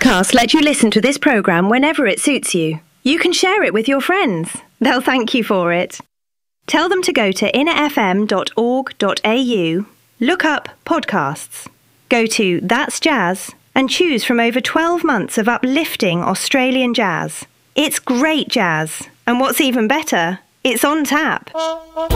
Podcasts let you listen to this programme whenever it suits you. You can share it with your friends. They'll thank you for it. Tell them to go to innerfm.org.au, look up podcasts, go to That's Jazz, and choose from over 12 months of uplifting Australian jazz. It's great jazz, and what's even better, it's on tap.